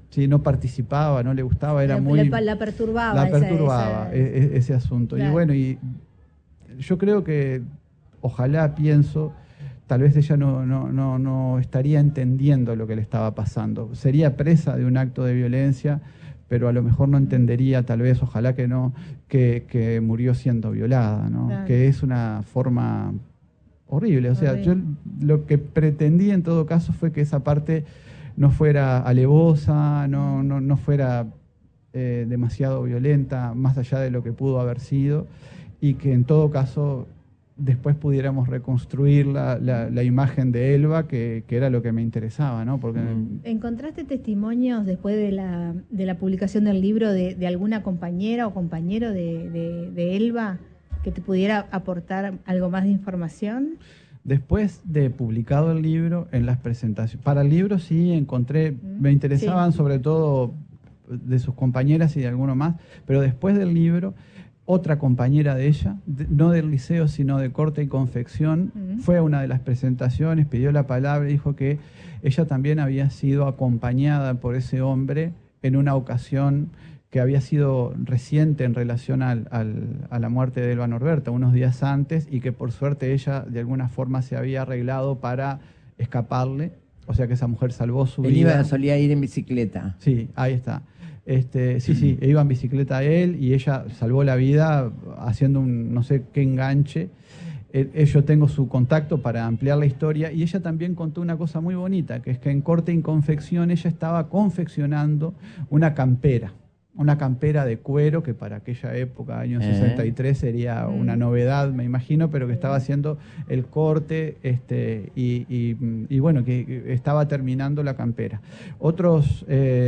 Sí, no participaba, no le gustaba, era muy... La perturbaba. La perturbaba ese asunto. Claro. Y bueno, y yo creo que, ojalá, pienso, tal vez ella no estaría entendiendo lo que le estaba pasando. Sería presa de un acto de violencia, pero a lo mejor no entendería, tal vez, ojalá que no, que murió siendo violada, ¿no? Claro. Que es una forma horrible. O sea, yo lo que pretendí en todo caso fue que esa parte no fuera alevosa, no fuera demasiado violenta, más allá de lo que pudo haber sido, y que en todo caso después pudiéramos reconstruir la imagen de Elba, que era lo que me interesaba, ¿no? Porque ¿encontraste testimonios después de la publicación del libro de alguna compañera o compañero de Elba que te pudiera aportar algo más de información? Después de publicado el libro, en las presentaciones, para el libro sí encontré, me interesaban sobre todo de sus compañeras y de alguno más, pero después del libro, otra compañera de ella, no del liceo, sino de corte y confección, fue a una de las presentaciones, pidió la palabra y dijo que ella también había sido acompañada por ese hombre en una ocasión que había sido reciente en relación a la muerte de Elba Norberta, unos días antes, y que por suerte ella de alguna forma se había arreglado para escaparle, o sea que esa mujer salvó su vida. Él solía ir en bicicleta. Sí, ahí está. Sí, iba en bicicleta él y ella salvó la vida haciendo un no sé qué enganche. Yo tengo su contacto para ampliar la historia, y ella también contó una cosa muy bonita, que es que en corte y confección ella estaba confeccionando una campera de cuero, que para aquella época, año 63, sería una novedad, me imagino, pero que estaba haciendo el corte y bueno, que estaba terminando la campera. Otros...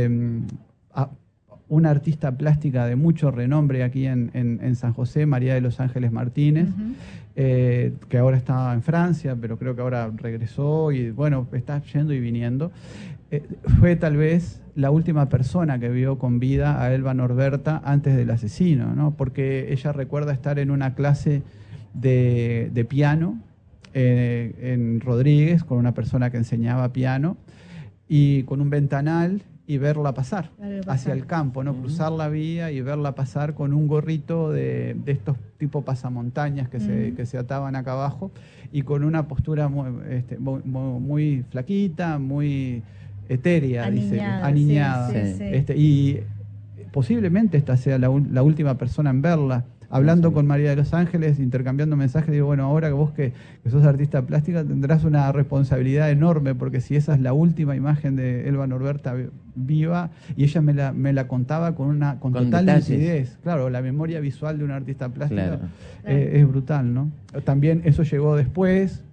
una artista plástica de mucho renombre aquí en San José, María de los Ángeles Martínez, que ahora está en Francia, pero creo que ahora regresó y bueno, está yendo y viniendo. Fue tal vez la última persona que vio con vida a Elba Norberta antes del asesino, ¿no? Porque ella recuerda estar en una clase de piano en Rodríguez, con una persona que enseñaba piano, y con un ventanal, y verla pasar hacia el campo, ¿no? Cruzar la vía y verla pasar con un gorrito de estos tipo pasamontañas que se ataban acá abajo, y con una postura muy flaquita, muy etérea, aniñada. Sí. Y posiblemente esta sea la última persona en verla. Hablando con María de los Ángeles, intercambiando mensajes, digo, bueno, ahora que vos que sos artista plástica tendrás una responsabilidad enorme, porque si esa es la última imagen de Elba Norberta viva, y ella me la contaba con total lucidez. Claro, la memoria visual de un artista plástico es brutal, ¿no? También eso llegó después,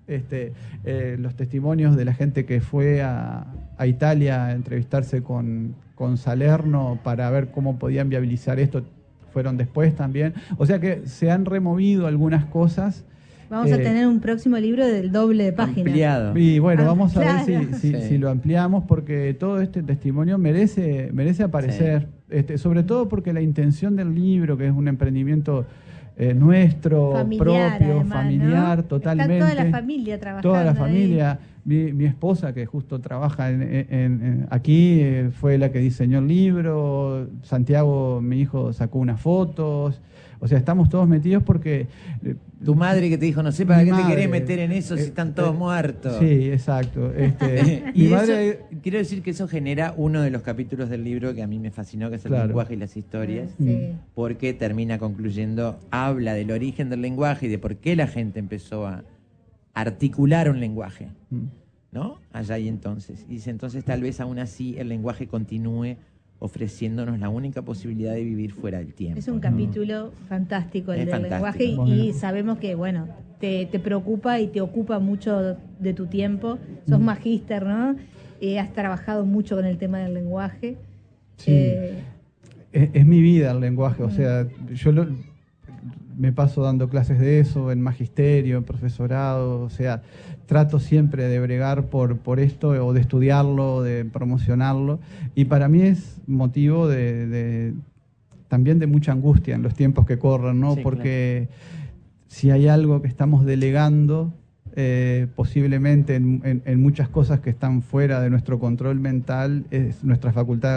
los testimonios de la gente que fue a Italia a entrevistarse con Salerno para ver cómo podían viabilizar esto, fueron después también. O sea que se han removido algunas cosas. Vamos a tener un próximo libro del doble de páginas. Ampliado. Y bueno, vamos a ver si lo ampliamos, porque todo este testimonio merece aparecer. Sí. Sobre todo porque la intención del libro, que es un emprendimiento nuestro, familiar, propio, además, familiar, ¿no? Totalmente. Está toda la familia trabajando. Toda la familia. Mi esposa, que justo trabaja aquí, fue la que diseñó el libro. Santiago, mi hijo, sacó unas fotos. O sea, estamos todos metidos porque... Tu madre que te dijo, no sé para qué te querés meter en eso si están todos muertos. Sí, exacto. Y quiero decir que eso genera uno de los capítulos del libro que a mí me fascinó, que es el lenguaje y las historias, porque termina concluyendo, habla del origen del lenguaje y de por qué la gente empezó a articular un lenguaje, ¿no? Allá y entonces. Y dice, entonces tal vez aún así el lenguaje continúe ofreciéndonos la única posibilidad de vivir fuera del tiempo. Es un capítulo fantástico el del lenguaje, y sabemos que, bueno, te preocupa y te ocupa mucho de tu tiempo. Sos magíster, ¿no? Has trabajado mucho con el tema del lenguaje. Sí, es mi vida el lenguaje, o sea, yo me paso dando clases de eso, en magisterio, en profesorado, o sea, trato siempre de bregar por esto, o de estudiarlo, de promocionarlo, y para mí es motivo también de mucha angustia en los tiempos que corren, ¿no? Sí, porque si hay algo que estamos delegando, posiblemente en muchas cosas que están fuera de nuestro control mental, es nuestra facultad de